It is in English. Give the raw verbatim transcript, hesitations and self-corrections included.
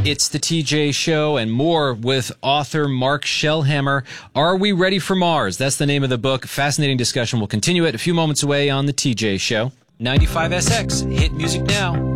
It's the T J Show and more with author Mark Shellhammer. Are We Ready for Mars? That's the name of the book. Fascinating discussion. We'll continue it a few moments away on the T J Show. ninety-five S X. Hit music now.